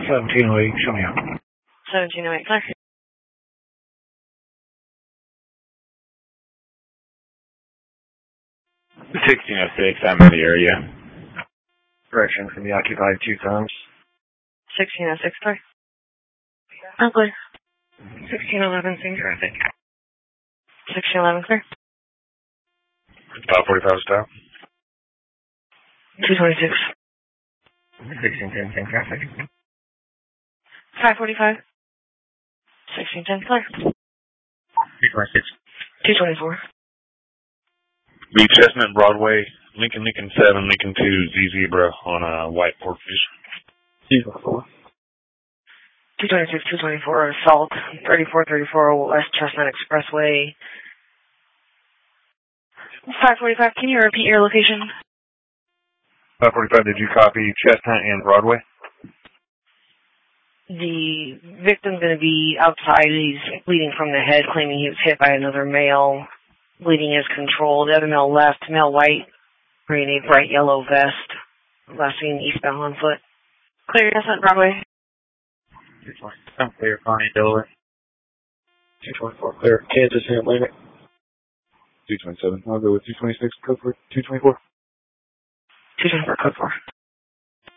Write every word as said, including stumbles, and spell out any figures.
seventeen oh eight, show me out. seventeen oh eight, clear. sixteen oh six, I'm in the area. Correction, can be occupied two times. sixteen oh six, clear. I'm clear. sixteen eleven, same traffic. sixteen eleven, clear. five forty-five stop. two twenty-six. sixteen ten, same traffic. five forty-five. sixteen ten, clear. two twenty-six. two twenty-four. Be Chestnut Broadway, Lincoln, Lincoln seven, Lincoln two, Z Zebra on a uh, white Porkfish. two twenty-four. two twenty-six, two twenty-four, Assault, thirty-four thirty-four West Chestnut Expressway. five forty-five, can you repeat your location? five forty-five, did you copy Chestnut and Broadway? The victim's going to be outside. He's bleeding from the head, claiming he was hit by another male. Bleeding is controlled. The other male left, male white, wearing a bright yellow vest. Last seen eastbound on foot. Clear, Chestnut Broadway. two twenty, I'm clear, Connie, Delaware. two twenty-four, clear, Kansas and Atlantic. two twenty-seven, I'll go with two twenty-six, code for two twenty-four. two twenty-four, code four.